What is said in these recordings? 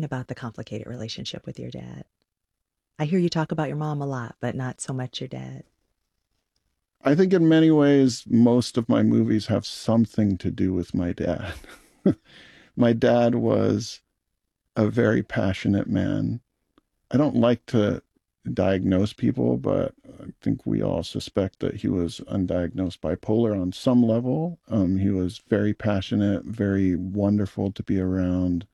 thinking about the complicated relationship with your dad. I hear you talk about your mom a lot, but not so much your dad. I think in many ways, most of my movies have something to do with my dad. My dad was a very passionate man. I don't like to diagnose people, but I think we all suspect that he was undiagnosed bipolar on some level. He was very passionate, very wonderful to be around,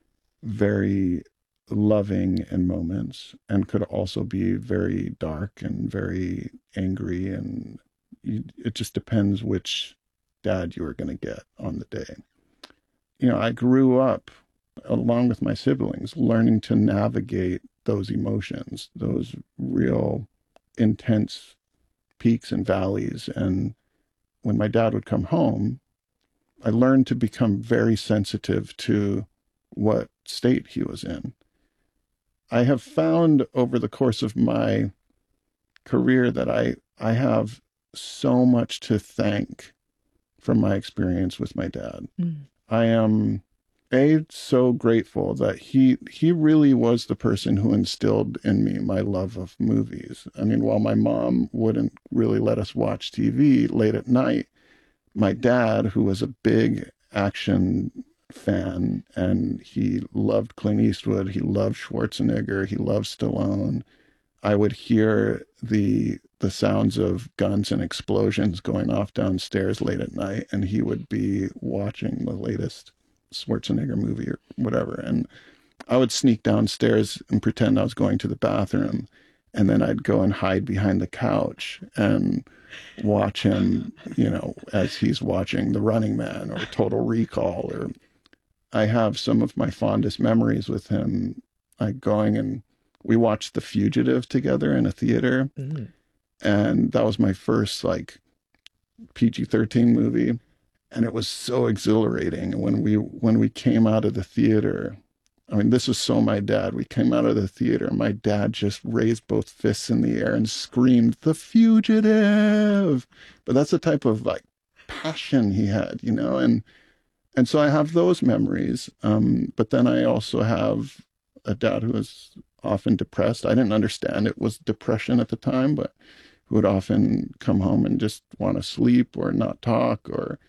very loving in moments, and could also be very dark and very angry. And it just depends which dad you were going to get on the day. I grew up along with my siblings learning to navigate those emotions, those real intense peaks and valleys. And when my dad would come home, I learned to become very sensitive to what state he was in. I have found over the course of my career that I have so much to thank from my experience with my dad. Mm. I am so grateful that he really was the person who instilled in me my love of movies. I mean, while my mom wouldn't really let us watch TV late at night, my dad, who was a big action fan, and he loved Clint Eastwood, he loved Schwarzenegger, he loved Stallone. I would hear the sounds of guns and explosions going off downstairs late at night, and he would be watching the latest Schwarzenegger movie or whatever. And I would sneak downstairs and pretend I was going to the bathroom, and then I'd go and hide behind the couch and watch him, as he's watching The Running Man or Total Recall. Or I have some of my fondest memories with him, like going and we watched The Fugitive together in a theater. Mm. And that was my first like PG-13 movie. And it was so exhilarating. When we came out of the theater, I mean, this was so my dad. We came out of the theater, and my dad just raised both fists in the air and screamed, "The fugitive!" But that's the type of like passion he had. And so I have those memories. But then I also have a dad who was often depressed. I didn't understand it was depression at the time, but who would often come home and just want to sleep or not talk.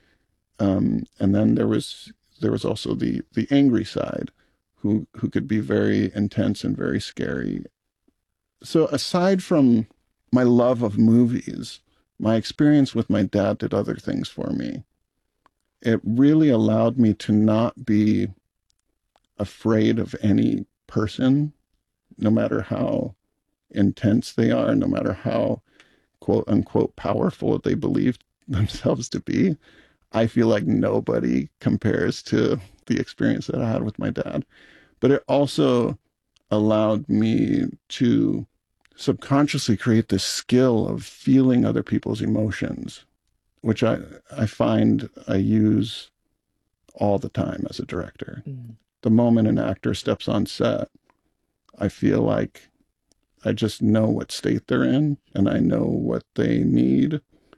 And then there was also the angry side, who could be very intense and very scary. So aside from my love of movies, my experience with my dad did other things for me. It really allowed me to not be afraid of any person, no matter how intense they are, no matter how quote unquote powerful they believe themselves to be. I feel like nobody compares to the experience that I had with my dad. But it also allowed me to subconsciously create this skill of feeling other people's emotions, which I find I use all the time as a director. Mm. The moment an actor steps on set, I feel like I just know what state they're in and I know what they need.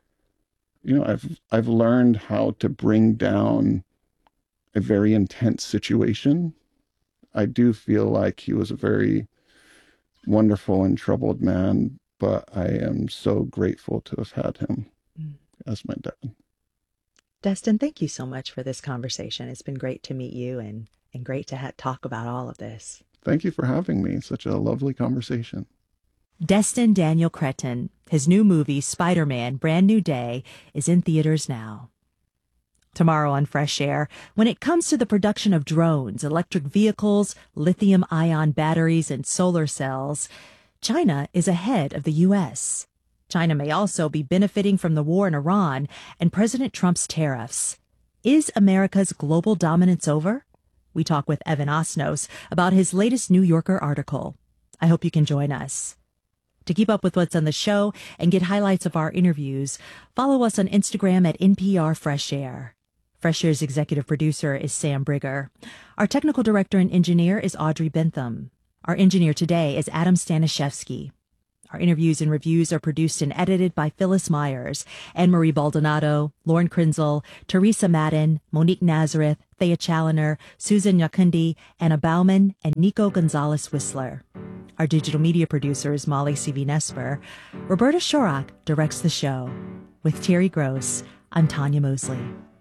I've learned how to bring down a very intense situation. I do feel like he was a very wonderful and troubled man, but I am so grateful to have had him Mm. as my dad. Destin, thank you so much for this conversation. It's been great to meet you and great to talk about all of this. Thank you for having me. Such a lovely conversation. Destin Daniel Cretton. His new movie, Spider-Man: Brand New Day, is in theaters now. Tomorrow on Fresh Air, when it comes to the production of drones, electric vehicles, lithium-ion batteries, and solar cells, China is ahead of the U.S. China may also be benefiting from the war in Iran and President Trump's tariffs. Is America's global dominance over? We talk with Evan Osnos about his latest New Yorker article. I hope you can join us. To keep up with what's on the show and get highlights of our interviews, follow us on Instagram at NPR Fresh Air. Fresh Air's executive producer is Sam Brigger. Our technical director and engineer is Audrey Bentham. Our engineer today is Adam Stanishevsky. Our interviews and reviews are produced and edited by Phyllis Myers, Anne-Marie Baldonado, Lauren Krinzel, Teresa Madden, Monique Nazareth, Thea Challoner, Susan Yakundi, Anna Bauman, and Nico Gonzalez-Whistler. Our digital media producer is Molly C.V. Roberta Shorak directs the show. With Terry Gross, I'm Tanya Mosley.